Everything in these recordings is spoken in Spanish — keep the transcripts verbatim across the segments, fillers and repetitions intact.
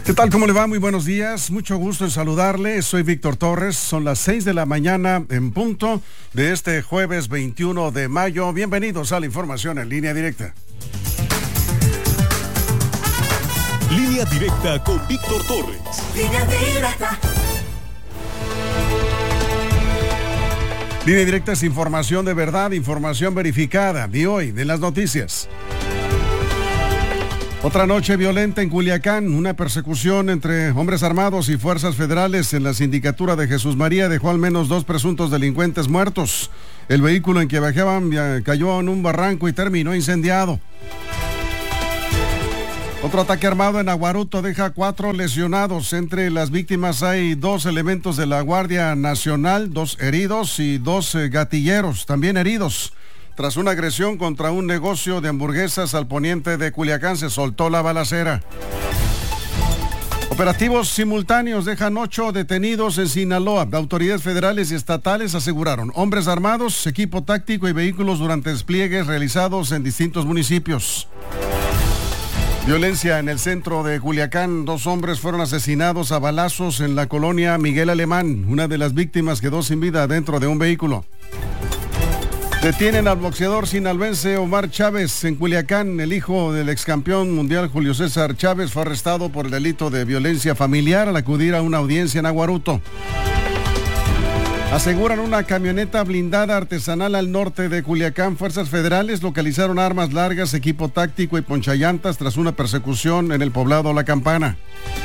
¿Qué tal? ¿Cómo le va? Muy buenos días. Mucho gusto en saludarle. Soy Víctor Torres. Son las seis de la mañana en punto de este jueves veintiuno de mayo. Bienvenidos a la información en línea directa. Línea directa con Víctor Torres. Línea directa. Línea directa es información de verdad, información verificada. De hoy, de las noticias. Otra noche violenta en Culiacán, una persecución entre hombres armados y fuerzas federales en la sindicatura de Jesús María dejó al menos dos presuntos delincuentes muertos. El vehículo en que viajaban cayó en un barranco y terminó incendiado. Otro ataque armado en Aguaruto deja cuatro lesionados. Entre las víctimas hay dos elementos de la Guardia Nacional, dos heridos y dos eh, gatilleros también heridos. Tras una agresión contra un negocio de hamburguesas al poniente de Culiacán, se soltó la balacera. Operativos simultáneos dejan ocho detenidos en Sinaloa. Autoridades federales y estatales aseguraron hombres armados, equipo táctico y vehículos durante despliegues realizados en distintos municipios. Violencia en el centro de Culiacán. Dos hombres fueron asesinados a balazos en la colonia Miguel Alemán. Una de las víctimas quedó sin vida dentro de un vehículo. Detienen al boxeador sinaloense Omar Chávez en Culiacán. El hijo del excampeón mundial Julio César Chávez fue arrestado por el delito de violencia familiar al acudir a una audiencia en Aguaruto. Aseguran una camioneta blindada artesanal al norte de Culiacán. Fuerzas federales localizaron armas largas, equipo táctico y ponchallantas tras una persecución en el poblado La Campana.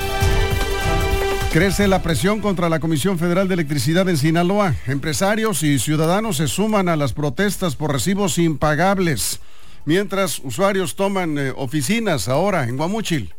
Crece la presión contra la Comisión Federal de Electricidad en Sinaloa. Empresarios y ciudadanos se suman a las protestas por recibos impagables, mientras usuarios toman eh, oficinas ahora en Guamúchil.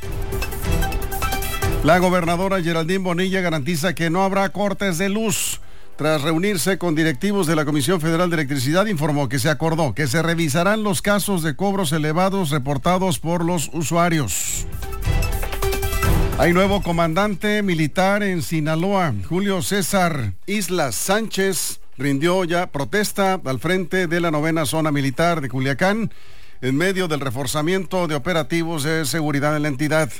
La gobernadora Geraldine Bonilla garantiza que no habrá cortes de luz. Tras reunirse con directivos de la Comisión Federal de Electricidad, informó que se acordó que se revisarán los casos de cobros elevados reportados por los usuarios. Hay nuevo comandante militar en Sinaloa. Julio César Islas Sánchez rindió ya protesta al frente de la novena zona militar de Culiacán en medio del reforzamiento de operativos de seguridad en la entidad.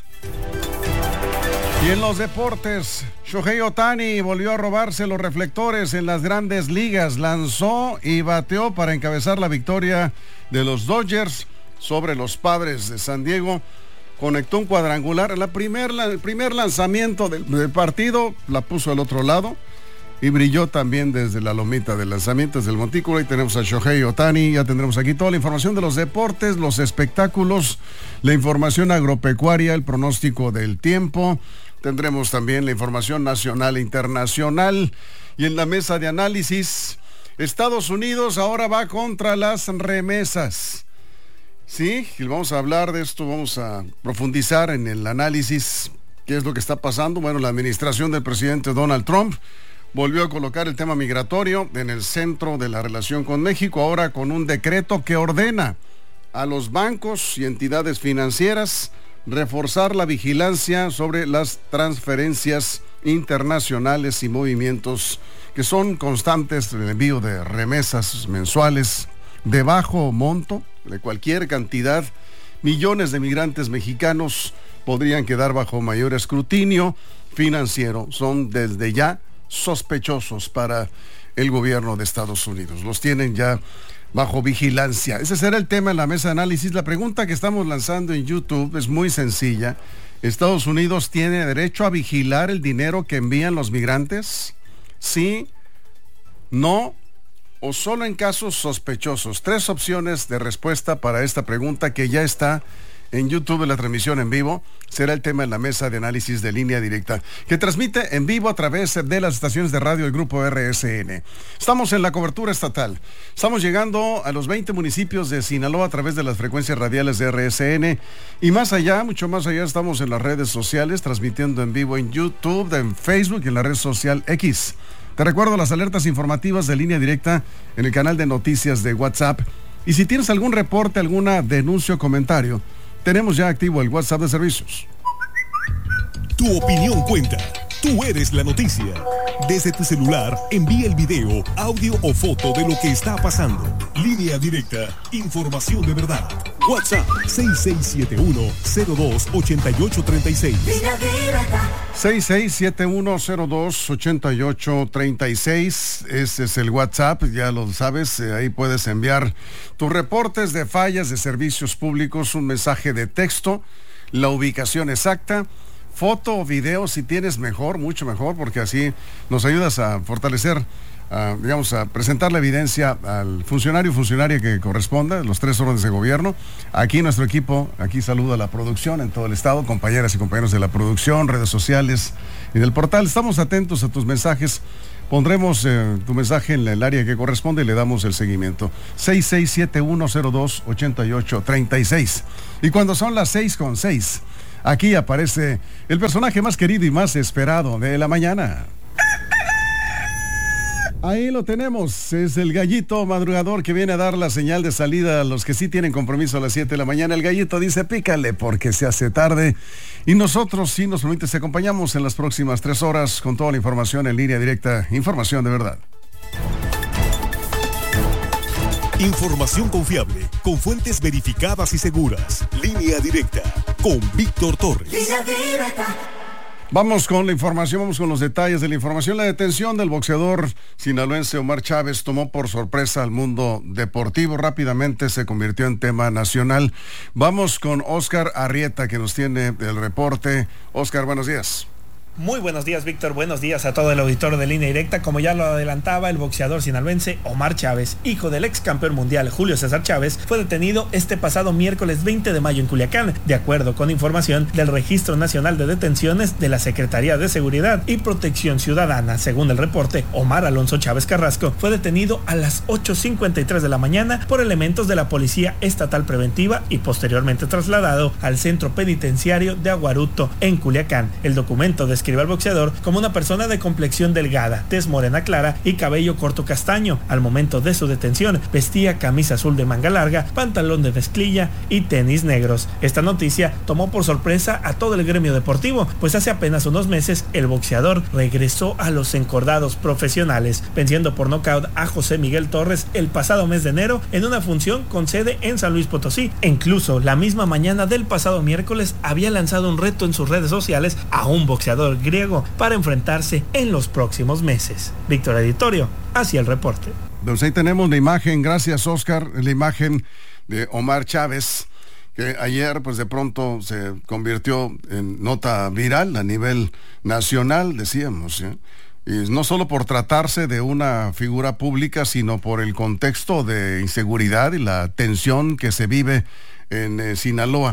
Y en los deportes, Shohei Ohtani volvió a robarse los reflectores en las grandes ligas. Lanzó y bateó para encabezar la victoria de los Dodgers sobre los Padres de San Diego. Conectó un cuadrangular. La primer, el primer lanzamiento del, del partido la puso al otro lado y brilló también desde la lomita de lanzamientos del montículo. Ahí tenemos a Shohei Ohtani. Ya tendremos aquí toda la información de los deportes, los espectáculos, la información agropecuaria, el pronóstico del tiempo. Tendremos también la información nacional e internacional. Y en la mesa de análisis, Estados Unidos ahora va contra las remesas. Sí, y vamos a hablar de esto, vamos a profundizar en el análisis, qué es lo que está pasando. Bueno, la administración del presidente Donald Trump volvió a colocar el tema migratorio en el centro de la relación con México, ahora con un decreto que ordena a los bancos y entidades financieras reforzar la vigilancia sobre las transferencias internacionales y movimientos que son constantes, el envío de remesas mensuales de bajo monto, de cualquier cantidad. Millones de migrantes mexicanos podrían quedar bajo mayor escrutinio financiero. Son desde ya sospechosos para el gobierno de Estados Unidos. Los tienen ya bajo vigilancia. Ese será el tema en la mesa de análisis. La pregunta que estamos lanzando en YouTube es muy sencilla. ¿Estados Unidos tiene derecho a vigilar el dinero que envían los migrantes? ¿Sí? ¿No? ¿O solo en casos sospechosos? Tres opciones de respuesta para esta pregunta que ya está en YouTube en la transmisión en vivo. Será el tema en la mesa de análisis de Línea Directa, que transmite en vivo a través de las estaciones de radio del Grupo R S N. Estamos en la cobertura estatal. Estamos llegando a los veinte municipios de Sinaloa a través de las frecuencias radiales de R S N. Y más allá, mucho más allá, estamos en las redes sociales, transmitiendo en vivo en YouTube, en Facebook y en la red social X. Te recuerdo las alertas informativas de Línea Directa en el canal de noticias de WhatsApp. Y si tienes algún reporte, alguna denuncia o comentario, tenemos ya activo el WhatsApp de servicios. Tu opinión cuenta. Tú eres la noticia. Desde tu celular, envía el video, audio o foto de lo que está pasando. Línea Directa, información de verdad. WhatsApp seis seis siete uno cero dos ocho ocho tres seis. seis seis siete uno cero dos ocho ocho tres seis. Ese es el WhatsApp, ya lo sabes. Eh, ahí puedes enviar tus reportes de fallas de servicios públicos, un mensaje de texto, la ubicación exacta, foto o video si tienes, mejor, mucho mejor, porque así nos ayudas a fortalecer, a, digamos, a presentar la evidencia al funcionario o funcionaria que corresponda, los tres órdenes de gobierno. Aquí nuestro equipo, aquí saluda a la producción en todo el estado, compañeras y compañeros de la producción, redes sociales y del portal. Estamos atentos a tus mensajes. Pondremos eh, tu mensaje en el área que corresponde y le damos el seguimiento. seis seis siete uno cero dos ocho ocho tres seis. Y cuando son las seis con seis, aquí aparece el personaje más querido y más esperado de la mañana. Ahí lo tenemos, es el gallito madrugador que viene a dar la señal de salida a los que sí tienen compromiso a las siete de la mañana. El gallito dice: pícale porque se hace tarde. Y nosotros, si nos permite, te acompañamos en las próximas tres horas con toda la información en línea directa, información de verdad. Información confiable, con fuentes verificadas y seguras. Línea Directa, con Víctor Torres. Línea Directa. Vamos con la información, vamos con los detalles de la información. La detención del boxeador sinaloense Omar Chávez tomó por sorpresa al mundo deportivo. Rápidamente se convirtió en tema nacional. Vamos con Oscar Arrieta, que nos tiene el reporte. Oscar, buenos días. Muy buenos días, Víctor. Buenos días a todo el auditorio de Línea Directa. Como ya lo adelantaba, el boxeador sinaloense Omar Chávez, hijo del ex campeón mundial Julio César Chávez, fue detenido este pasado miércoles veinte de mayo en Culiacán, de acuerdo con información del Registro Nacional de Detenciones de la Secretaría de Seguridad y Protección Ciudadana. Según el reporte, Omar Alonso Chávez Carrasco fue detenido a las ocho cincuenta y tres de la mañana por elementos de la Policía Estatal Preventiva y posteriormente trasladado al Centro Penitenciario de Aguaruto en Culiacán. El documento describe al boxeador como una persona de complexión delgada, tez morena clara y cabello corto castaño. Al momento de su detención, vestía camisa azul de manga larga, pantalón de mezclilla y tenis negros. Esta noticia tomó por sorpresa a todo el gremio deportivo, pues hace apenas unos meses el boxeador regresó a los encordados profesionales, venciendo por nocaut a José Miguel Torres el pasado mes de enero en una función con sede en San Luis Potosí. E incluso la misma mañana del pasado miércoles había lanzado un reto en sus redes sociales a un boxeador griego para enfrentarse en los próximos meses. Víctor Editorio, hacia el reporte. Pues ahí tenemos la imagen, gracias Oscar, la imagen de Omar Chávez, que ayer pues de pronto se convirtió en nota viral a nivel nacional, decíamos, ¿eh? Y no solo por tratarse de una figura pública, sino por el contexto de inseguridad y la tensión que se vive en eh, Sinaloa.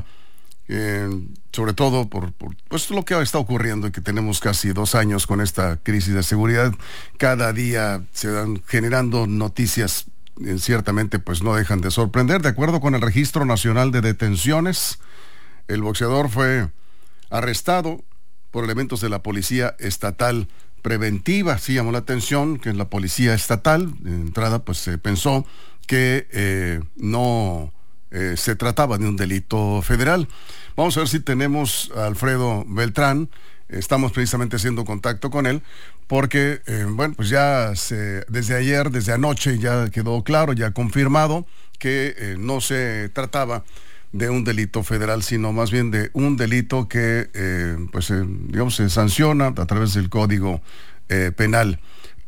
Eh, sobre todo por, por pues, lo que está ocurriendo y que tenemos casi dos años con esta crisis de seguridad. Cada día se van generando noticias, eh, ciertamente pues no dejan de sorprender. De acuerdo con el Registro Nacional de Detenciones, el boxeador fue arrestado por elementos de la Policía Estatal Preventiva. Sí llamó la atención que en la Policía Estatal, de entrada pues se pensó que eh, no... Eh, se trataba de un delito federal. Vamos a ver si tenemos a Alfredo Beltrán. Estamos precisamente haciendo contacto con él porque, eh, bueno, pues ya se, desde ayer, desde anoche ya quedó claro, ya confirmado que eh, no se trataba de un delito federal, sino más bien de un delito que, eh, pues, eh, digamos, se sanciona a través del Código eh, Penal,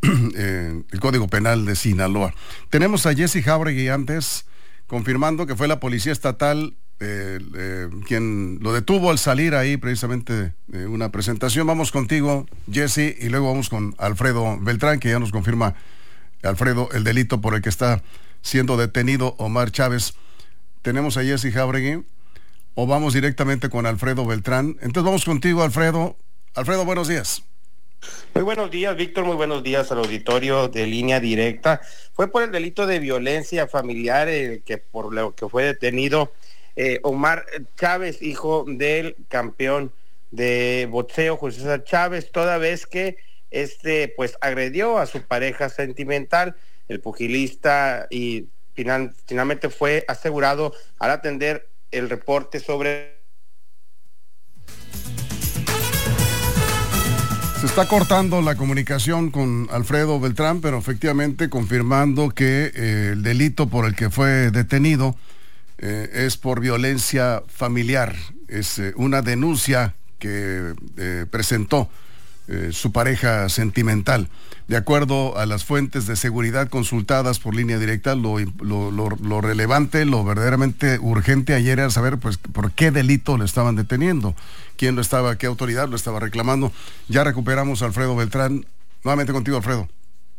eh, el Código Penal de Sinaloa. Tenemos a Jesse Jauregui antes, confirmando que fue la Policía Estatal eh, eh, quien lo detuvo al salir ahí precisamente de eh, una presentación. Vamos contigo, Jesse, y luego vamos con Alfredo Beltrán, que ya nos confirma, Alfredo, el delito por el que está siendo detenido Omar Chávez. Tenemos a Jesse Jauregui, o vamos directamente con Alfredo Beltrán. Entonces vamos contigo, Alfredo. Alfredo, buenos días. Muy buenos días, Víctor, muy buenos días al auditorio de Línea Directa. Fue por el delito de violencia familiar el que por lo que fue detenido eh, Omar Chávez, hijo del campeón de boxeo Julio César Chávez, toda vez que este pues agredió a su pareja sentimental, el pugilista, y final, finalmente fue asegurado al atender el reporte sobre Se está cortando la comunicación con Alfredo Beltrán, pero efectivamente confirmando que eh, el delito por el que fue detenido eh, es por violencia familiar. Es eh, una denuncia que eh, presentó eh, su pareja sentimental. De acuerdo a las fuentes de seguridad consultadas por Línea Directa, lo, lo, lo, lo relevante, lo verdaderamente urgente ayer era saber pues por qué delito lo estaban deteniendo, quién lo estaba, qué autoridad lo estaba reclamando. Ya recuperamos a Alfredo Beltrán. Nuevamente contigo, Alfredo.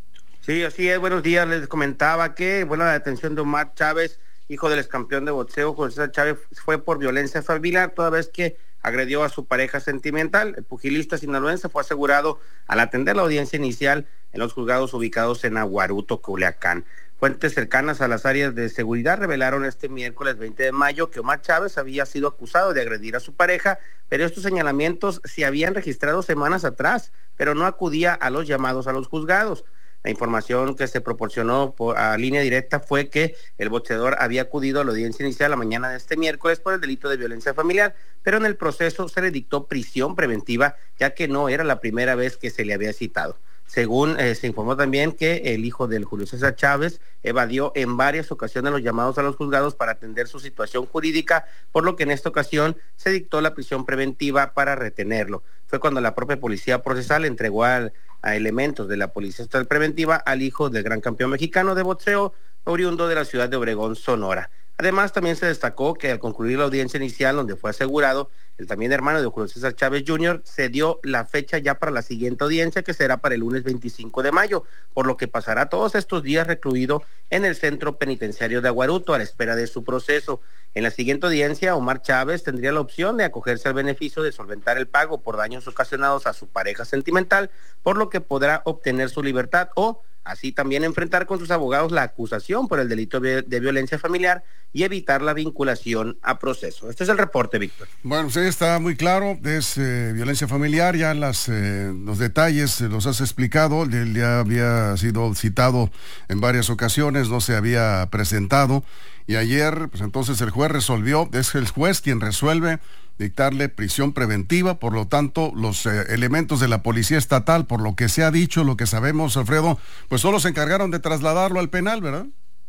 Sí, así es. Buenos días. Les comentaba que, bueno, la detención de Omar Chávez, hijo del excampeón de boxeo, Julio César Chávez, fue por violencia familiar, toda vez que agredió a su pareja sentimental. El pugilista sinaloense fue asegurado al atender la audiencia inicial en los juzgados ubicados en Aguaruto, Culiacán. Fuentes cercanas a las áreas de seguridad revelaron este miércoles veinte de mayo que Omar Chávez había sido acusado de agredir a su pareja, pero estos señalamientos se habían registrado semanas atrás, pero no acudía a los llamados a los juzgados. La información que se proporcionó por, a Línea Directa fue que el boxeador había acudido a la audiencia inicial la mañana de este miércoles por el delito de violencia familiar, pero en el proceso se le dictó prisión preventiva, ya que no era la primera vez que se le había citado. Según eh, se informó también que el hijo del Julio César Chávez evadió en varias ocasiones los llamados a los juzgados para atender su situación jurídica, por lo que en esta ocasión se dictó la prisión preventiva para retenerlo. Fue cuando la propia policía procesal entregó al, a elementos de la Policía Estatal Preventiva al hijo del gran campeón mexicano de boxeo, oriundo de la ciudad de Obregón, Sonora. Además, también se destacó que al concluir la audiencia inicial, donde fue asegurado, el también hermano de Julio César Chávez junior se dio la fecha ya para la siguiente audiencia, que será para el lunes veinticinco de mayo, por lo que pasará todos estos días recluido en el centro penitenciario de Aguaruto a la espera de su proceso. En la siguiente audiencia, Omar Chávez tendría la opción de acogerse al beneficio de solventar el pago por daños ocasionados a su pareja sentimental, por lo que podrá obtener su libertad o así también enfrentar con sus abogados la acusación por el delito de violencia familiar y evitar la vinculación a proceso. Este es el reporte, Víctor. Bueno, sí, está muy claro, es eh, violencia familiar, ya las, eh, los detalles eh, los has explicado, él ya había sido citado en varias ocasiones, no se había presentado, y ayer, pues entonces el juez resolvió, es el juez quien resuelve dictarle prisión preventiva, por lo tanto, los eh, elementos de la Policía Estatal, por lo que se ha dicho, lo que sabemos, Alfredo, pues solo se encargaron de trasladarlo al penal, ¿verdad?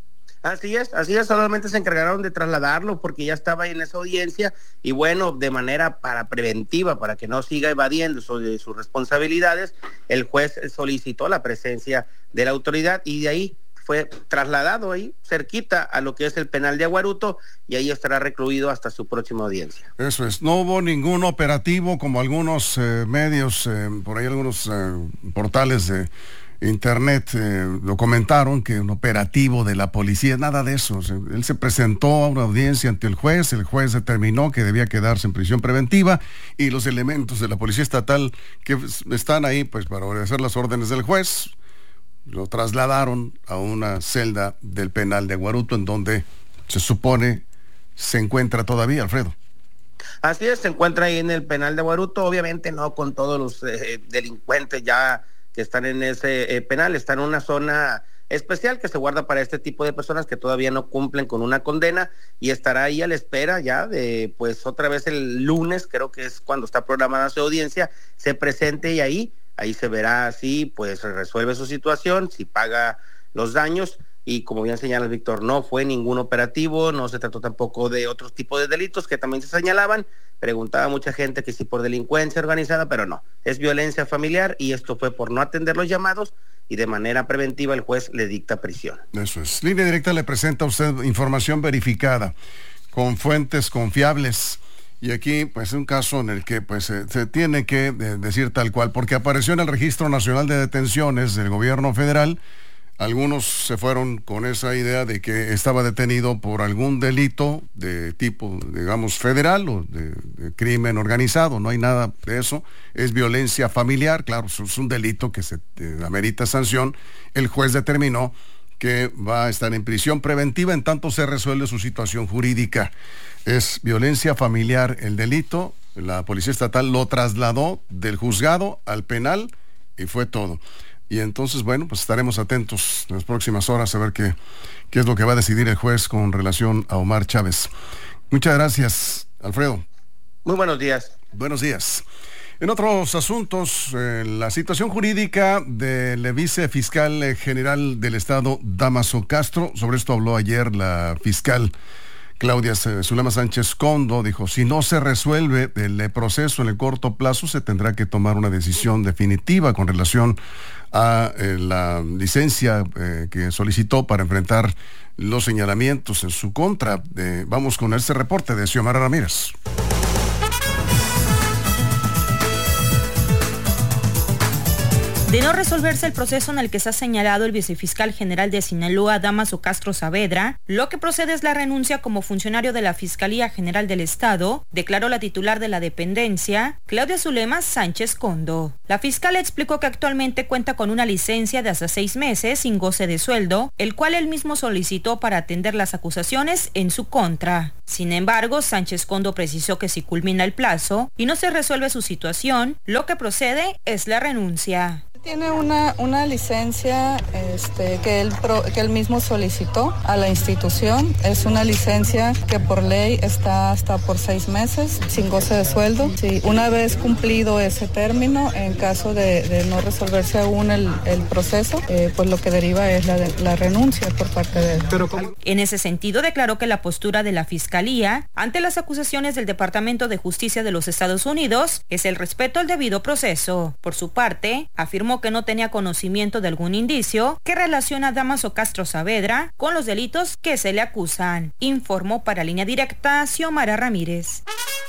Así es, así es, solamente se encargaron de trasladarlo porque ya estaba en esa audiencia y bueno, de manera para preventiva, para que no siga evadiendo sobre sus responsabilidades, el juez solicitó la presencia de la autoridad y de ahí fue trasladado ahí, cerquita a lo que es el penal de Aguaruto, y ahí estará recluido hasta su próxima audiencia. Eso es, no hubo ningún operativo como algunos eh, medios, eh, por ahí algunos eh, portales de internet eh, lo comentaron, que un operativo de la policía, nada de eso. O sea, él se presentó a una audiencia ante el juez, el juez determinó que debía quedarse en prisión preventiva y los elementos de la Policía Estatal que están ahí pues para obedecer las órdenes del juez, lo trasladaron a una celda del penal de Aguaruto, en donde se supone se encuentra todavía, Alfredo. Así es, se encuentra ahí en el penal de Aguaruto, obviamente no con todos los eh, delincuentes ya que están en ese eh, penal, está en una zona especial que se guarda para este tipo de personas que todavía no cumplen con una condena y estará ahí a la espera ya de, pues otra vez el lunes, creo que es cuando está programada su audiencia, se presente y ahí Ahí se verá si pues resuelve su situación, si paga los daños y como bien señalas, Víctor, no fue ningún operativo, no se trató tampoco de otros tipos de delitos que también se señalaban. Preguntaba mucha gente que si por delincuencia organizada, pero no, es violencia familiar y esto fue por no atender los llamados y de manera preventiva el juez le dicta prisión. Eso es. Línea Directa le presenta a usted información verificada con fuentes confiables. Y aquí, pues, es un caso en el que, pues, se, se tiene que eh, decir tal cual, porque apareció en el Registro Nacional de Detenciones del Gobierno Federal. Algunos se fueron con esa idea de que estaba detenido por algún delito de tipo, digamos, federal o de, de crimen organizado. No hay nada de eso. Es violencia familiar, claro, es un delito que se eh, amerita sanción. El juez determinó que va a estar en prisión preventiva en tanto se resuelve su situación jurídica. Es violencia familiar el delito, la Policía Estatal lo trasladó del juzgado al penal y fue todo. Y entonces, bueno, pues estaremos atentos en las próximas horas a ver qué, qué es lo que va a decidir el juez con relación a Omar Chávez. Muchas gracias, Alfredo. Muy buenos días. Buenos días. En otros asuntos, eh, la situación jurídica del vicefiscal general del Estado, Dámaso Castro, sobre esto habló ayer la fiscal Claudia Zulema Sánchez Condo. Dijo, si no se resuelve el proceso en el corto plazo, se tendrá que tomar una decisión definitiva con relación a eh, la licencia eh, que solicitó para enfrentar los señalamientos en su contra. Eh, vamos con este reporte de Xiomara Ramírez. De no resolverse el proceso en el que se ha señalado el vicefiscal general de Sinaloa, Dámaso Castro Saavedra, lo que procede es la renuncia como funcionario de la Fiscalía General del Estado, declaró la titular de la dependencia, Claudia Zulema Sánchez Condo. La fiscal explicó que actualmente cuenta con una licencia de hasta seis meses sin goce de sueldo, el cual él mismo solicitó para atender las acusaciones en su contra. Sin embargo, Sánchez Condo precisó que si culmina el plazo y no se resuelve su situación, lo que procede es la renuncia. Tiene una, una licencia este, que, él pro, que él mismo solicitó a la institución. Es una licencia que por ley está hasta por seis meses, sin goce de sueldo. Sí, una vez cumplido ese término, en caso de, de no resolverse aún el, el proceso, eh, pues lo que deriva es la, de, la renuncia por parte de él. Pero ¿cómo? En ese sentido, declaró que la postura de la Fiscalía ante las acusaciones del Departamento de Justicia de los Estados Unidos es el respeto al debido proceso. Por su parte, afirmó que no tenía conocimiento de algún indicio que relaciona a Dámaso Castro Saavedra con los delitos que se le acusan. Informó para Línea Directa Xiomara Ramírez.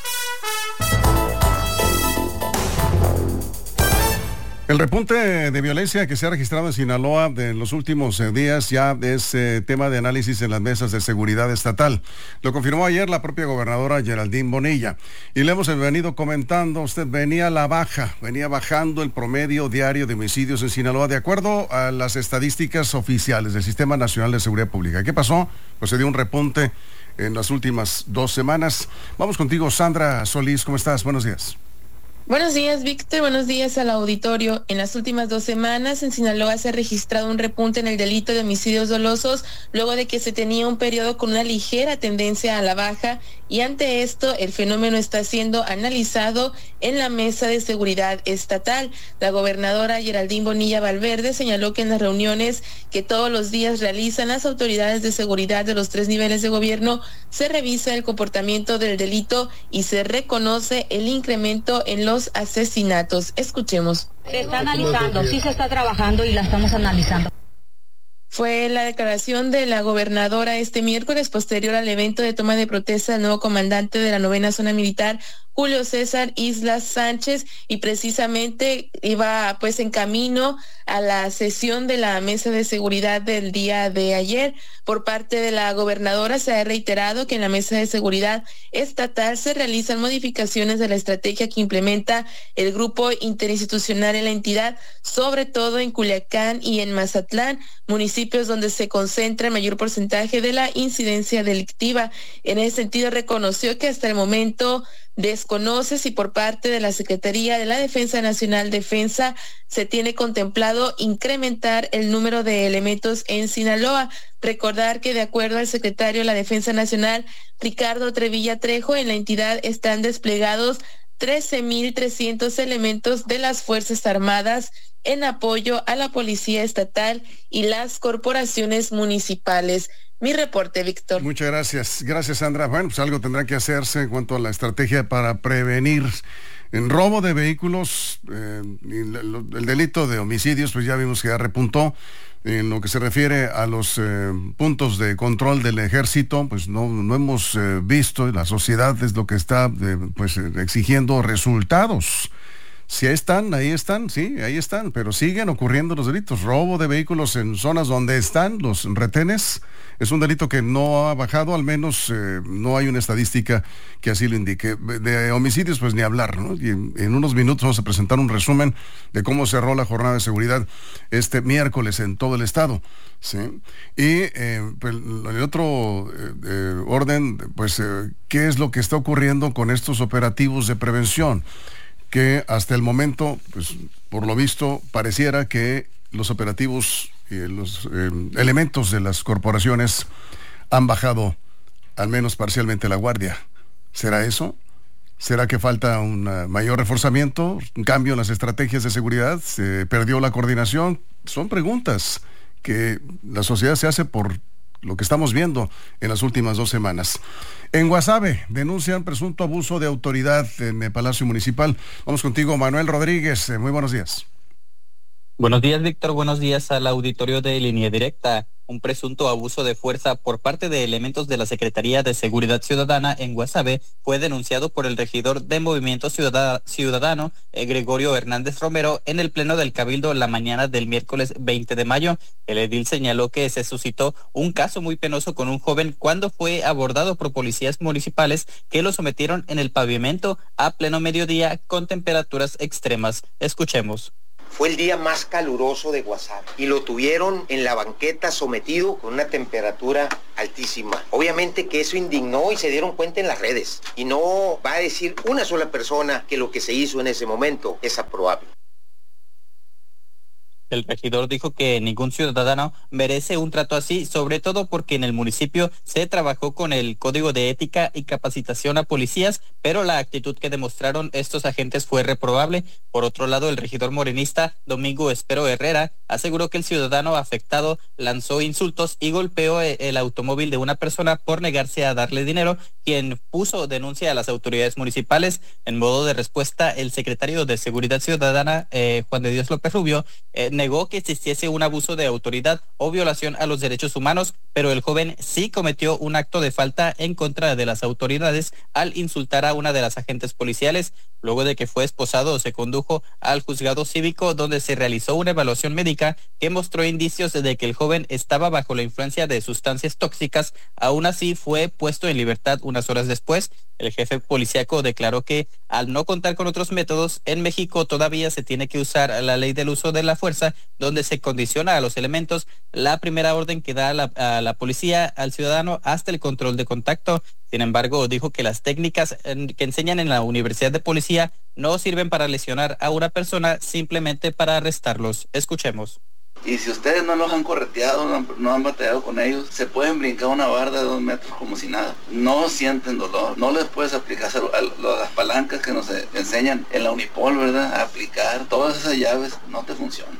El repunte de violencia que se ha registrado en Sinaloa de los últimos eh, días ya es eh, tema de análisis en las mesas de seguridad estatal. Lo confirmó ayer la propia gobernadora Geraldine Bonilla. Y le hemos venido comentando, usted venía a la baja, venía bajando el promedio diario de homicidios en Sinaloa de acuerdo a las estadísticas oficiales del Sistema Nacional de Seguridad Pública. ¿Qué pasó? Pues se dio un repunte en las últimas dos semanas. Vamos contigo, Sandra Solís, ¿cómo estás? Buenos días. Buenos días, Víctor. Buenos días al auditorio. En las últimas dos semanas en Sinaloa se ha registrado un repunte en el delito de homicidios dolosos luego de que se tenía un periodo con una ligera tendencia a la baja y ante esto el fenómeno está siendo analizado en la Mesa de Seguridad Estatal. La gobernadora Geraldine Bonilla Valverde señaló que en las reuniones que todos los días realizan las autoridades de seguridad de los tres niveles de gobierno se revisa el comportamiento del delito y se reconoce el incremento en los asesinatos. Escuchemos. Se está analizando, sí se está trabajando y la estamos analizando. Fue la declaración de la gobernadora este miércoles posterior al evento de toma de protesta del nuevo comandante de la novena zona militar, Julio César Islas Sánchez, y precisamente iba pues en camino a la sesión de la mesa de seguridad del día de ayer. Por parte de la gobernadora se ha reiterado que en la mesa de seguridad estatal se realizan modificaciones de la estrategia que implementa el grupo interinstitucional en la entidad, sobre todo en Culiacán y en Mazatlán, municipios donde se concentra el mayor porcentaje de la incidencia delictiva. En ese sentido reconoció que hasta el momento desconoce si por parte de la Secretaría de la Defensa Nacional Defensa se tiene contemplado incrementar el número de elementos en Sinaloa. Recordar que de acuerdo al secretario de la Defensa Nacional, Ricardo Trevilla Trejo, en la entidad están desplegados trece mil trescientos elementos de las Fuerzas Armadas en apoyo a la Policía Estatal y las corporaciones municipales. Mi reporte, Víctor. Muchas gracias. Gracias, Sandra. Bueno, pues algo tendrá que hacerse en cuanto a la estrategia para prevenir en robo de vehículos. Eh, y el delito de homicidios, pues ya vimos que ya repuntó. En lo que se refiere a los eh, puntos de control del ejército, pues no, no hemos eh, visto, la sociedad es lo que está eh, pues eh, exigiendo resultados. Si ahí están, ahí están, sí, ahí están, pero siguen ocurriendo los delitos. Robo de vehículos en zonas donde están los retenes es un delito que no ha bajado, al menos eh, no hay una estadística que así lo indique. De homicidios, pues ni hablar, ¿no? Y en, en unos minutos vamos a presentar un resumen de cómo cerró la jornada de seguridad este miércoles en todo el estado, ¿sí? Y eh, pues, en el otro eh, eh, orden, pues, eh, ¿qué es lo que está ocurriendo con estos operativos de prevención? Que hasta el momento, pues por lo visto, pareciera que los operativos y los eh, elementos de las corporaciones han bajado al menos parcialmente la guardia. ¿Será eso? ¿Será que falta un uh, mayor reforzamiento, un cambio en las estrategias de seguridad? ¿Se perdió la coordinación? Son preguntas que la sociedad se hace por lo que estamos viendo en las últimas dos semanas. En Guasave denuncian presunto abuso de autoridad en el Palacio Municipal. Vamos contigo, Manuel Rodríguez. Muy buenos días. Buenos días, Víctor. Buenos días al auditorio de Línea Directa. Un presunto abuso de fuerza por parte de elementos de la Secretaría de Seguridad Ciudadana en Guasave fue denunciado por el regidor de Movimiento Ciudadano, eh, Gregorio Hernández Romero, en el Pleno del Cabildo la mañana del miércoles veinte de mayo. El edil señaló que se suscitó un caso muy penoso con un joven cuando fue abordado por policías municipales que lo sometieron en el pavimento a pleno mediodía con temperaturas extremas. Escuchemos. Fue el día más caluroso de Guasave y lo tuvieron en la banqueta sometido con una temperatura altísima. Obviamente que eso indignó y se dieron cuenta en las redes. Y no va a decir una sola persona que lo que se hizo en ese momento es aprobable. El regidor dijo que ningún ciudadano merece un trato así, sobre todo porque en el municipio se trabajó con el Código de Ética y Capacitación a policías, pero la actitud que demostraron estos agentes fue reprobable. Por otro lado, el regidor morenista Domingo Espero Herrera aseguró que el ciudadano afectado lanzó insultos y golpeó el automóvil de una persona por negarse a darle dinero, quien puso denuncia a las autoridades municipales. En modo de respuesta, el secretario de Seguridad Ciudadana, eh, Juan de Dios López Rubio, eh, negó que existiese un abuso de autoridad o violación a los derechos humanos, pero el joven sí cometió un acto de falta en contra de las autoridades al insultar a una de las agentes policiales. Luego de que fue esposado, se condujo al juzgado cívico donde se realizó una evaluación médica que mostró indicios de que el joven estaba bajo la influencia de sustancias tóxicas. Aún así, fue puesto en libertad unas horas después. El jefe policíaco declaró que al no contar con otros métodos, en México todavía se tiene que usar la ley del uso de la fuerza, donde se condiciona a los elementos la primera orden que da a la, a la policía al ciudadano hasta el control de contacto. Sin embargo, dijo que las técnicas que enseñan en la Universidad de Policía no sirven para lesionar a una persona, simplemente para arrestarlos. Escuchemos. Y si ustedes no los han correteado, no han, no han batallado con ellos, se pueden brincar una barda de dos metros como si nada. No sienten dolor, no les puedes aplicar a, a, a las palancas que nos enseñan en la Unipol, ¿verdad? A aplicar todas esas llaves, no te funcionan.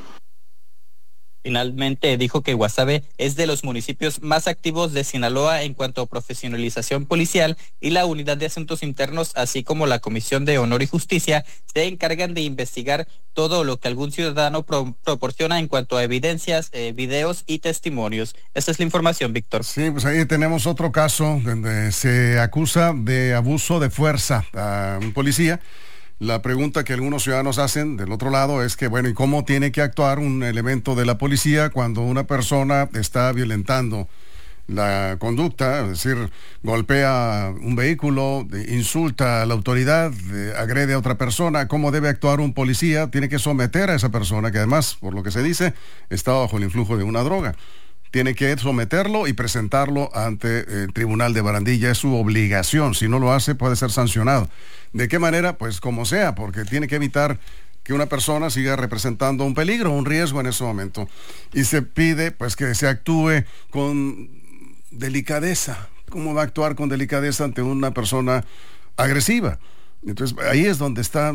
Finalmente dijo que Guasave es de los municipios más activos de Sinaloa en cuanto a profesionalización policial y la Unidad de Asuntos Internos, así como la Comisión de Honor y Justicia, se encargan de investigar todo lo que algún ciudadano pro proporciona en cuanto a evidencias, eh, videos y testimonios. Esa es la información, Víctor. Sí, pues ahí tenemos otro caso donde se acusa de abuso de fuerza a un policía. La pregunta que algunos ciudadanos hacen del otro lado es que, bueno, ¿y cómo tiene que actuar un elemento de la policía cuando una persona está violentando la conducta? Es decir, golpea un vehículo, insulta a la autoridad, agrede a otra persona. ¿Cómo debe actuar un policía? Tiene que someter a esa persona, que además, por lo que se dice, está bajo el influjo de una droga. Tiene que someterlo y presentarlo ante el tribunal de Barandilla. Es su obligación. Si no lo hace, puede ser sancionado. ¿De qué manera? Pues como sea, porque tiene que evitar que una persona siga representando un peligro, un riesgo en ese momento. Y se pide pues que se actúe con delicadeza. ¿Cómo va a actuar con delicadeza ante una persona agresiva? Entonces ahí es donde está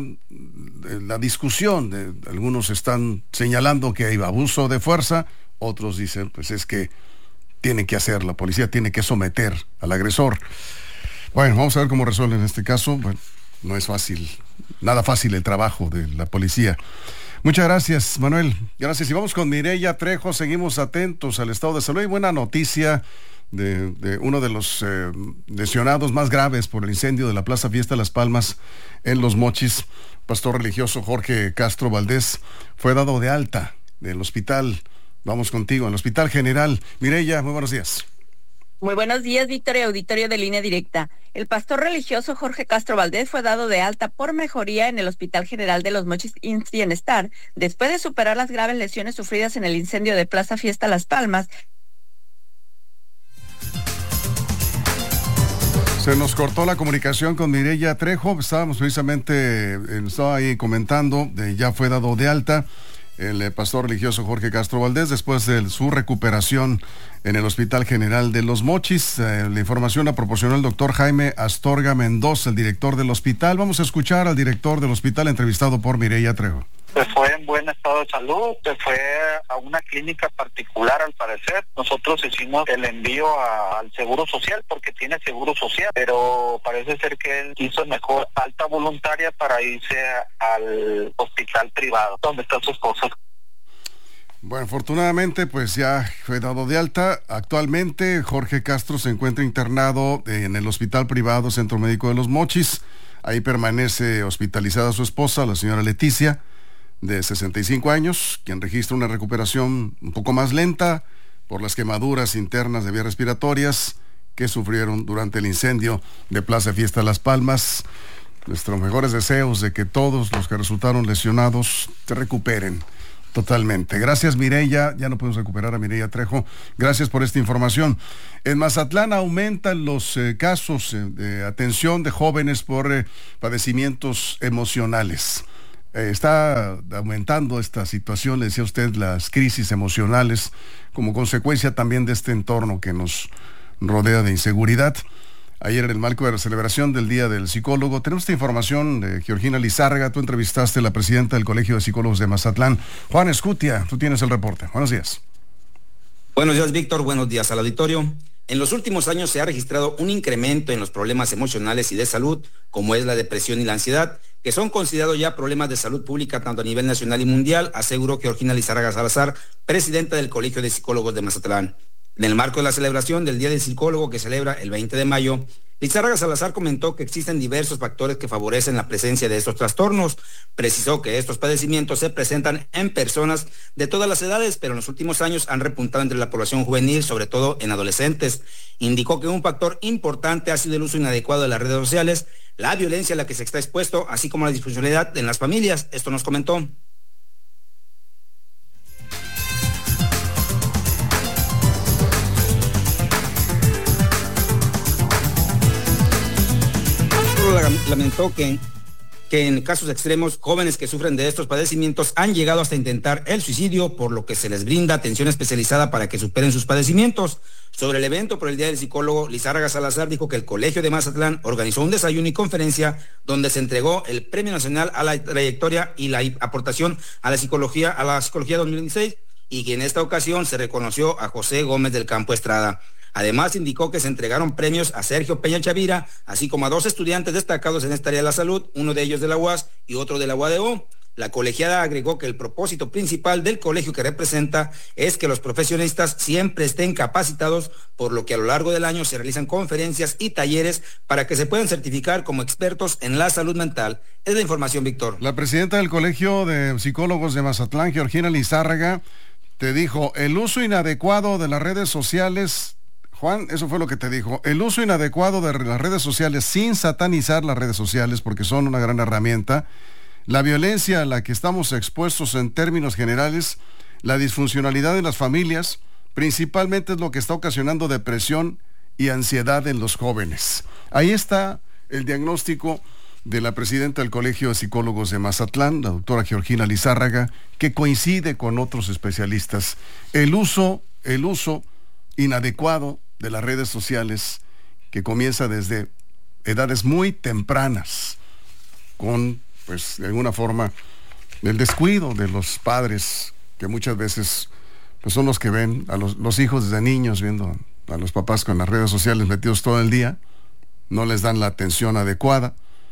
la discusión. De, algunos están señalando que hay abuso de fuerza, otros dicen pues es que tiene que hacer, la policía tiene que someter al agresor. Bueno, vamos a ver cómo resuelven este caso. Bueno, no es fácil, nada fácil el trabajo de la policía. Muchas gracias, Manuel. Gracias. Y vamos con Mireya Trejo. Seguimos atentos al estado de salud. Y buena noticia de, de uno de los eh, lesionados más graves por el incendio de la Plaza Fiesta Las Palmas en Los Mochis. Pastor religioso Jorge Castro Valdés fue dado de alta del hospital. Vamos contigo, al Hospital General. Mireya, muy buenos días. Muy buenos días, Víctor y auditorio de Línea Directa. El pastor religioso Jorge Castro Valdés fue dado de alta por mejoría en el Hospital General de Los Mochis I M S S Bienestar, después de superar las graves lesiones sufridas en el incendio de Plaza Fiesta Las Palmas. Se nos cortó la comunicación con Mireya Trejo. Estábamos precisamente, estaba ahí comentando, de, ya fue dado de alta. el eh, pastor religioso Jorge Castro Valdés después de su recuperación en el Hospital General de Los Mochis. Eh, la información la proporcionó el doctor Jaime Astorga Mendoza, el director del hospital. Vamos a escuchar al director del hospital entrevistado por Mireya Trejo. Se fue en buen estado de salud, se fue a una clínica particular al parecer. Nosotros hicimos el envío a, al Seguro Social porque tiene Seguro Social, pero parece ser que él hizo mejor alta voluntaria para irse a, al hospital privado, donde está su esposa. Bueno, afortunadamente pues ya fue dado de alta. Actualmente Jorge Castro se encuentra internado en el Hospital Privado Centro Médico de Los Mochis. Ahí permanece hospitalizada su esposa, la señora Leticia, de sesenta y cinco años, quien registra una recuperación un poco más lenta por las quemaduras internas de vías respiratorias que sufrieron durante el incendio de Plaza Fiesta Las Palmas. Nuestros mejores deseos de que todos los que resultaron lesionados se recuperen totalmente. Gracias, Mireya. Ya no podemos recuperar a Mireya Trejo. Gracias por esta información. En Mazatlán aumentan los eh, casos eh, de atención de jóvenes por eh, padecimientos emocionales. Eh, está aumentando esta situación, le decía usted, las crisis emocionales como consecuencia también de este entorno que nos rodea de inseguridad. Ayer, en el marco de la celebración del Día del Psicólogo, tenemos esta información de Georgina Lizárraga. Tú entrevistaste a la presidenta del Colegio de Psicólogos de Mazatlán, Juan Escutia. Tú tienes el reporte. Buenos días. Buenos días, Víctor. Buenos días al auditorio. En los últimos años se ha registrado un incremento en los problemas emocionales y de salud, como es la depresión y la ansiedad, que son considerados ya problemas de salud pública tanto a nivel nacional y mundial, aseguró Georgina Lizárraga Salazar, presidenta del Colegio de Psicólogos de Mazatlán. En el marco de la celebración del Día del Psicólogo, que celebra el veinte de mayo, Lizárraga Salazar comentó que existen diversos factores que favorecen la presencia de estos trastornos. Precisó que estos padecimientos se presentan en personas de todas las edades, pero en los últimos años han repuntado entre la población juvenil, sobre todo en adolescentes. Indicó que un factor importante ha sido el uso inadecuado de las redes sociales, la violencia a la que se está expuesto, así como la disfuncionalidad en las familias. Esto nos comentó. Lamentó que, que en casos extremos, jóvenes que sufren de estos padecimientos han llegado hasta intentar el suicidio, por lo que se les brinda atención especializada para que superen sus padecimientos. Sobre el evento por el Día del Psicólogo, Lizárraga Salazar dijo que el Colegio de Mazatlán organizó un desayuno y conferencia donde se entregó el Premio Nacional a la Trayectoria y la aportación a la psicología, a la psicología dos mil veintiséis, y que en esta ocasión se reconoció a José Gómez del Campo Estrada. Además, indicó que se entregaron premios a Sergio Peña Chavira, así como a dos estudiantes destacados en esta área de la salud, uno de ellos de la U A S y otro de la U A D O. La colegiada agregó que el propósito principal del colegio que representa es que los profesionistas siempre estén capacitados, por lo que a lo largo del año se realizan conferencias y talleres para que se puedan certificar como expertos en la salud mental. Es la información, Víctor. La presidenta del Colegio de Psicólogos de Mazatlán, Georgina Lizárraga, te dijo, el uso inadecuado de las redes sociales... Juan, eso fue lo que te dijo. El uso inadecuado de las redes sociales, sin satanizar las redes sociales, porque son una gran herramienta, la violencia a la que estamos expuestos en términos generales, la disfuncionalidad de las familias, principalmente es lo que está ocasionando depresión y ansiedad en los jóvenes. Ahí está el diagnóstico de la presidenta del Colegio de Psicólogos de Mazatlán, la doctora Georgina Lizárraga, que coincide con otros especialistas. El uso, el uso inadecuado de las redes sociales, que comienza desde edades muy tempranas, con, pues, de alguna forma, el descuido de los padres, que muchas veces pues, son los que ven a los, los hijos desde niños, viendo a los papás con las redes sociales metidos todo el día, no les dan la atención adecuada,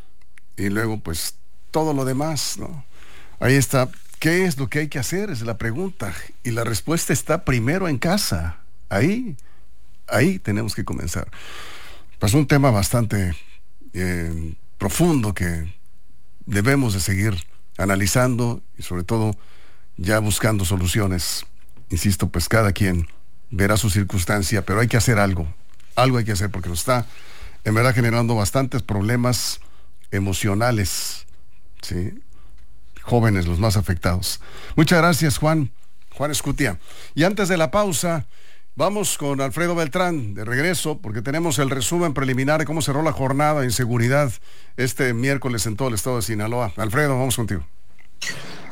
y luego, pues, todo lo demás, ¿no? Ahí está. ¿Qué es lo que hay que hacer? Es la pregunta, y la respuesta está primero en casa. Ahí, ahí tenemos que comenzar. Pues un tema bastante eh, profundo que debemos de seguir analizando y sobre todo ya buscando soluciones. Insisto, pues cada quien verá su circunstancia, pero hay que hacer algo. Algo hay que hacer porque nos está en verdad generando bastantes problemas emocionales, ¿sí? Jóvenes los más afectados. Muchas gracias, Juan. Juan Escutia. Y antes de la pausa, vamos con Alfredo Beltrán de regreso, porque tenemos el resumen preliminar de cómo cerró la jornada en seguridad este miércoles en todo el estado de Sinaloa. Alfredo, vamos contigo.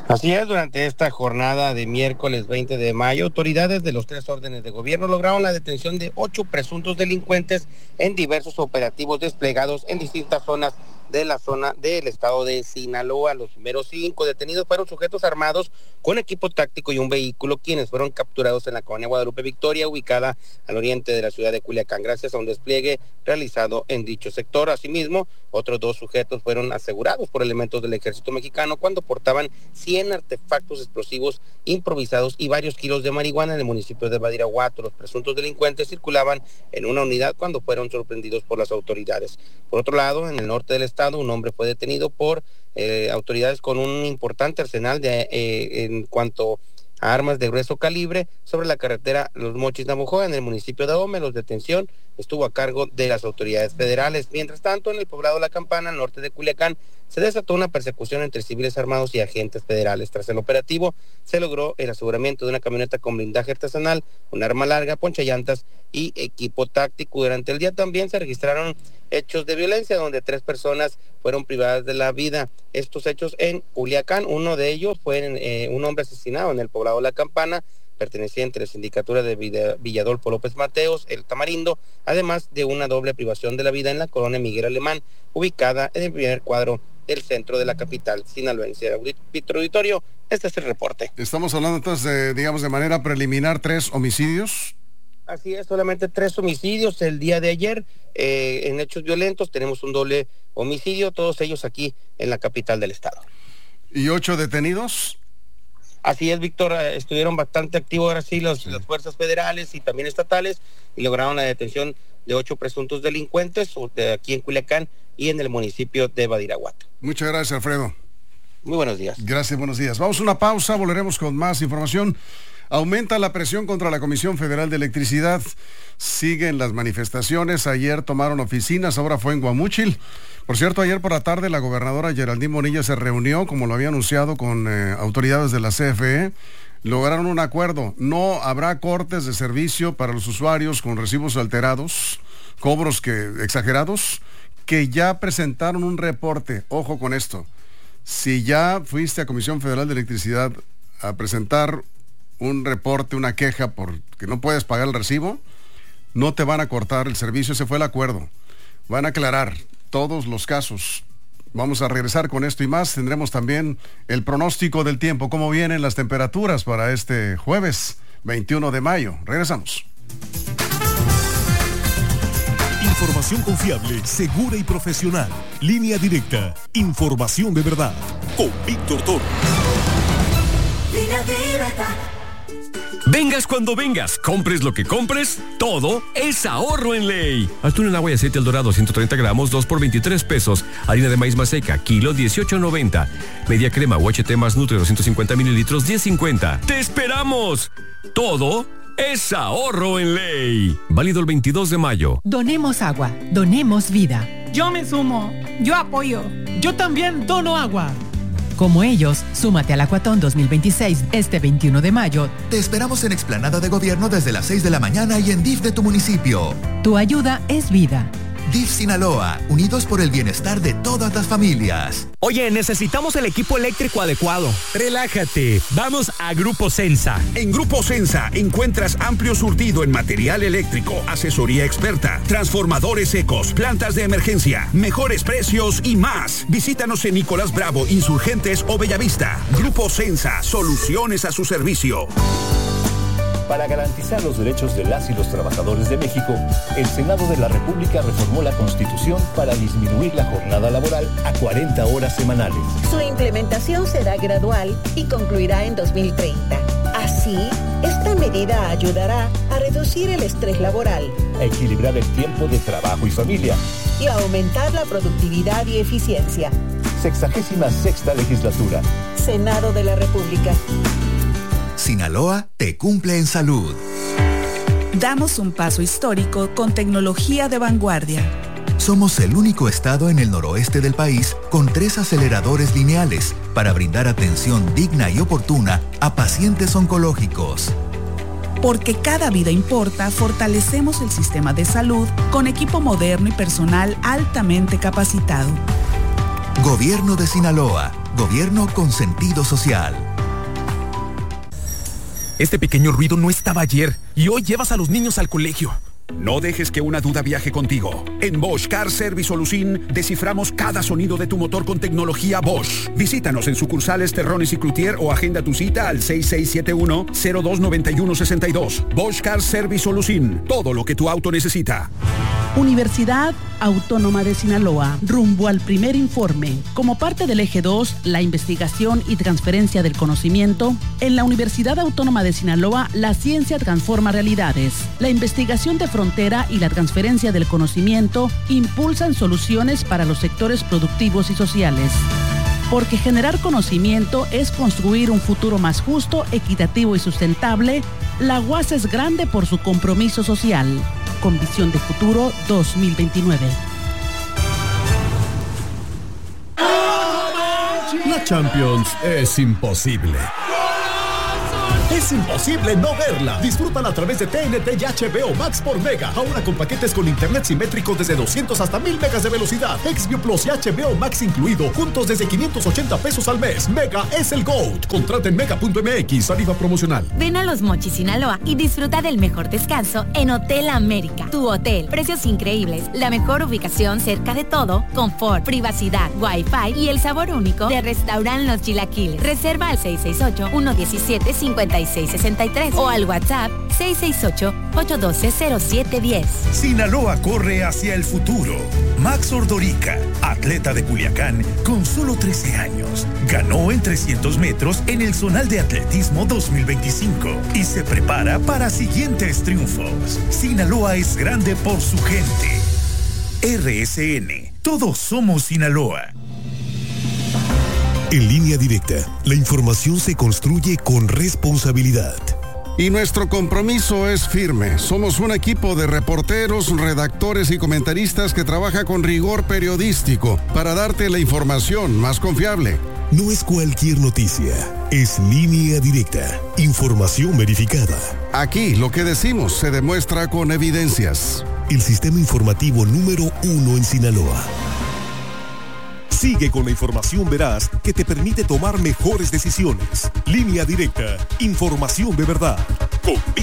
Así es, durante esta jornada de miércoles veinte de mayo, autoridades de los tres órdenes de gobierno lograron la detención de ocho presuntos delincuentes en diversos operativos desplegados en distintas zonas de la zona del estado de Sinaloa. Los primeros cinco detenidos fueron sujetos armados con equipo táctico y un vehículo, quienes fueron capturados en la colonia Guadalupe Victoria, ubicada al oriente de la ciudad de Culiacán, gracias a un despliegue realizado en dicho sector. Asimismo, otros dos sujetos fueron asegurados por elementos del ejército mexicano cuando portaban cien artefactos explosivos improvisados y varios kilos de marihuana en el municipio de Badiraguato. Los presuntos delincuentes circulaban en una unidad cuando fueron sorprendidos por las autoridades. Por otro lado, en el norte del estado, un hombre fue detenido por eh, autoridades con un importante arsenal de, eh, en cuanto a armas de grueso calibre sobre la carretera Los Mochis-Navojoa, en el municipio de Ahome. La detención estuvo a cargo de las autoridades federales. Mientras tanto, en el poblado La Campana, al norte de Culiacán, se desató una persecución entre civiles armados y agentes federales. Tras el operativo, se logró el aseguramiento de una camioneta con blindaje artesanal, un arma larga, ponchallantas y equipo táctico. Durante el día también se registraron hechos de violencia, donde tres personas fueron privadas de la vida. Estos hechos en Culiacán, uno de ellos fue en, eh, un hombre asesinado en el poblado La Campana, perteneciente a la sindicatura de Villadolfo López Mateos, El Tamarindo, además de una doble privación de la vida en la colonia Miguel Alemán, ubicada en el primer cuadro del centro de la capital sinaloense. Víctor Auditorio, este es el reporte. Estamos hablando entonces, de, digamos, de manera preliminar, tres homicidios. Así es, solamente tres homicidios el día de ayer, eh, en hechos violentos. Tenemos un doble homicidio, todos ellos aquí en la capital del estado. ¿Y ocho detenidos? Así es, Víctor, estuvieron bastante activos ahora sí, los, sí las fuerzas federales y también estatales, y lograron la detención de ocho presuntos delincuentes de aquí en Culiacán y en el municipio de Badiraguato. Muchas gracias, Alfredo. Muy buenos días. Gracias, buenos días. Vamos a una pausa, volveremos con más información. Aumenta la presión contra la Comisión Federal de Electricidad. Siguen las manifestaciones. Ayer tomaron oficinas, ahora fue en Guamúchil. Por cierto, ayer por la tarde la gobernadora Geraldine Bonilla se reunió, como lo había anunciado, con eh, autoridades de la C F E. Lograron un acuerdo. No habrá cortes de servicio para los usuarios con recibos alterados, cobros que exagerados, que ya presentaron un reporte. Ojo con esto. Si ya fuiste a Comisión Federal de Electricidad a presentar un reporte, una queja porque no puedes pagar el recibo, no te van a cortar el servicio. Ese fue el acuerdo. Van a aclarar todos los casos. Vamos a regresar con esto y más. Tendremos también el pronóstico del tiempo, cómo vienen las temperaturas para este jueves veintiuno de mayo. Regresamos. Información confiable, segura y profesional. Línea Directa. Información de verdad. Con Víctor Toro. Línea Directa. Vengas cuando vengas, compres lo que compres, todo es ahorro en Ley. Atún en agua y aceite El Dorado, ciento treinta gramos, dos por veintitrés pesos. Harina de maíz maseca, kilo, dieciocho noventa. Media crema U H T más Nutre, doscientos cincuenta mililitros, diez cincuenta. ¡Te esperamos! Todo es ahorro en Ley. Válido el veintidós de mayo. Donemos agua, donemos vida. Yo me sumo, yo apoyo. Yo también dono agua. Como ellos, súmate al Acuatón dos mil veintiséis este veintiuno de mayo. Te esperamos en Explanada de Gobierno desde las seis de la mañana y en D I F de tu municipio. Tu ayuda es vida. D I F Sinaloa, unidos por el bienestar de todas las familias. Oye, necesitamos el equipo eléctrico adecuado. Relájate, vamos a Grupo Sensa. En Grupo Sensa encuentras amplio surtido en material eléctrico, asesoría experta, transformadores secos, plantas de emergencia, mejores precios y más. Visítanos en Nicolás Bravo, Insurgentes o Bellavista. Grupo Sensa, soluciones a su servicio. Para garantizar los derechos de las y los trabajadores de México, el Senado de la República reformó la Constitución para disminuir la jornada laboral a cuarenta horas semanales. Su implementación será gradual y concluirá en dos mil treinta. Así, esta medida ayudará a reducir el estrés laboral, a equilibrar el tiempo de trabajo y familia y a aumentar la productividad y eficiencia. Sexagésima sexta legislatura. Senado de la República. Sinaloa te cumple en salud. Damos un paso histórico con tecnología de vanguardia. Somos el único estado en el noroeste del país con tres aceleradores lineales para brindar atención digna y oportuna a pacientes oncológicos. Porque cada vida importa, fortalecemos el sistema de salud con equipo moderno y personal altamente capacitado. Gobierno de Sinaloa, Gobierno con sentido social. Este pequeño ruido no estaba ayer y hoy llevas a los niños al colegio. No dejes que una duda viaje contigo. En Bosch Car Service Solution desciframos cada sonido de tu motor con tecnología Bosch. Visítanos en sucursales Terrones y Cloutier o agenda tu cita al seis seis siete uno, cero dos nueve uno seis dos. Bosch Car Service Solution. Todo lo que tu auto necesita. Universidad Autónoma de Sinaloa, rumbo al primer informe. Como parte del eje dos, la investigación y transferencia del conocimiento, en la Universidad Autónoma de Sinaloa, la ciencia transforma realidades. La investigación de frontera y la transferencia del conocimiento impulsan soluciones para los sectores productivos y sociales. Porque generar conocimiento es construir un futuro más justo, equitativo y sustentable, la U A S es grande por su compromiso social. Con Visión de Futuro dos mil veintinueve. La Champions es imposible. Es imposible no verla. Disfrútala a través de T N T y H B O Max por Mega. Ahora con paquetes con internet simétrico desde doscientos hasta mil megas de velocidad. Xview Plus y H B O Max incluido. Juntos desde quinientos ochenta pesos al mes. Mega es el GOAT. Contrata en mega punto m x. Tarifa promocional. Ven a Los Mochis, Sinaloa y disfruta del mejor descanso en Hotel América. Tu hotel. Precios increíbles. La mejor ubicación cerca de todo. Confort, privacidad, wifi y el sabor único de Restaurant Los Chilaquiles. Reserva al seis seis ocho, uno uno siete, cinco seis seis tres o al WhatsApp seis seis ocho, ocho uno dos, cero siete uno cero. Sinaloa corre hacia el futuro. Max Ordorica, atleta de Culiacán con solo trece años, ganó en trescientos metros en el Zonal de Atletismo dos mil veinticinco y se prepara para siguientes triunfos. Sinaloa es grande por su gente. R S N, todos somos Sinaloa. En Línea Directa, la información se construye con responsabilidad. Y nuestro compromiso es firme. Somos un equipo de reporteros, redactores y comentaristas que trabaja con rigor periodístico para darte la información más confiable. No es cualquier noticia, es Línea Directa, información verificada. Aquí lo que decimos se demuestra con evidencias. El sistema informativo número uno en Sinaloa. Sigue con la información veraz que te permite tomar mejores decisiones. Línea Directa, información de verdad. Con